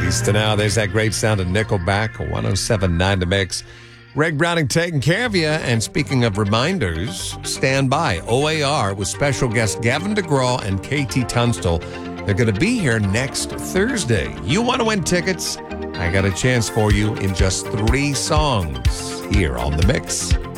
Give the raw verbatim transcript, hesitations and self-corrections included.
sixties to now. There's that great sound of Nickelback, one oh seven point nine The Mix. Greg Browning taking care of you. And speaking of reminders, stand by. O A R with special guests Gavin DeGraw and K T Tunstall. They're going to be here next Thursday. You want to win tickets? I got a chance for you in just three songs here on The Mix.